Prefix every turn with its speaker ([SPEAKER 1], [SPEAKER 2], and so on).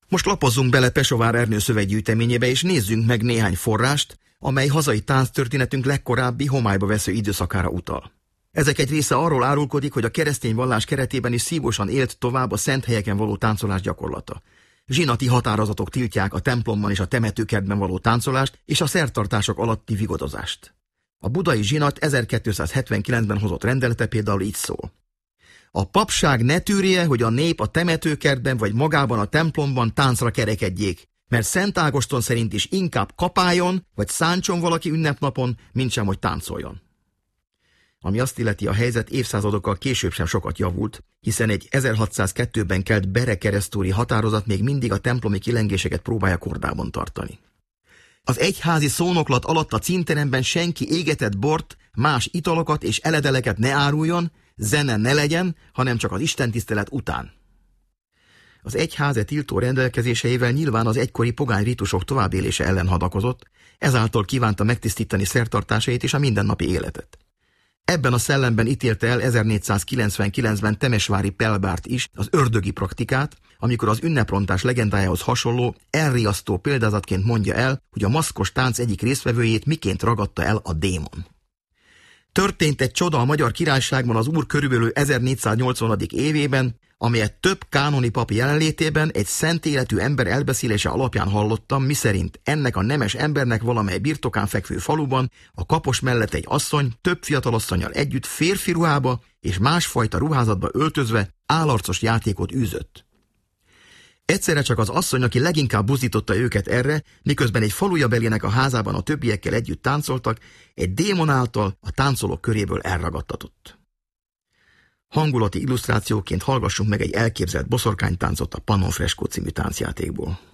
[SPEAKER 1] Most lapozzunk bele Pesovár Ernő szöveggyűjteményébe, és nézzünk meg néhány forrást, amely hazai tánctörténetünk legkorábbi homályba vesző időszakára utal. Ezek egy része arról árulkodik, hogy a keresztény vallás keretében is szívosan élt tovább a szent helyeken való táncolás gyakorlata. Zsinati határozatok tiltják a templomban és a temetőkertben való táncolást és a szertartások alatti vigodozást. A budai zsinat 1279-ben hozott rendelete például így szól. A papság ne tűrje, hogy a nép a temetőkertben vagy magában a templomban táncra kerekedjék, mert Szent Ágoston szerint is inkább kapáljon vagy szántson valaki ünnepnapon, mintsem, hogy táncoljon. Ami azt illeti, a helyzet évszázadokkal később sem sokat javult, hiszen egy 1602-ben kelt Bere-keresztúri határozat még mindig a templomi kilengéseket próbálja kordában tartani. Az egyházi szónoklat alatt a címteremben senki égetett bort, más italokat és eledeleket ne áruljon, zene ne legyen, hanem csak az istentisztelet után. Az egyház tiltó rendelkezéseivel nyilván az egykori pogány ritusok továbbélése ellen hadakozott, ezáltal kívánta megtisztítani szertartásait és a mindennapi életet. Ebben a szellemben ítélte el 1499-ben Temesvári Pelbárt is az ördögi praktikát, amikor az ünneprontás legendájához hasonló, elriasztó példázatként mondja el, hogy a maszkos tánc egyik résztvevőjét miként ragadta el a démon. Történt egy csoda a Magyar Királyságban az úr körülbelül 1480. évében, amelyet több kánoni pap jelenlétében egy szent életű ember elbeszélése alapján hallottam, miszerint ennek a nemes embernek valamely birtokán fekvő faluban a kapos mellett egy asszony több fiatalasszonnyal együtt férfi ruhába és másfajta ruházatba öltözve állarcos játékot űzött. Egyszerre csak az asszony, aki leginkább buzdította őket erre, miközben egy falujabelének a házában a többiekkel együtt táncoltak, egy démon által a táncolók köréből elragadtatott. Hangulati illusztrációként hallgassunk meg egy elképzelt boszorkánytáncot a Pannon Freskó című táncjátékból.